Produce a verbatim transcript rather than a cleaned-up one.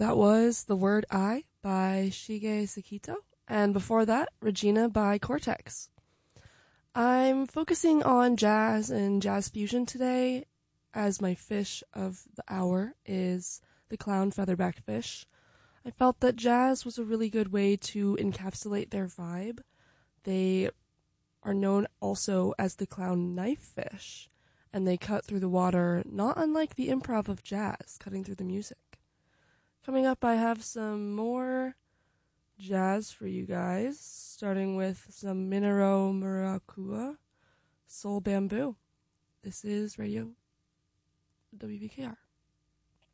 That was The Word I by Shige Sakito, and before that, Regina by Cortex. I'm focusing on jazz and jazz fusion today, as my fish of the hour is the clown featherback fish. I felt that jazz was a really good way to encapsulate their vibe. They are known also as the clown knife fish, and they cut through the water not unlike the improv of jazz, cutting through the music. Coming up, I have some more jazz for you guys, starting with some Minoru Murakura, Soul Bamboo. This is Radio W V K R.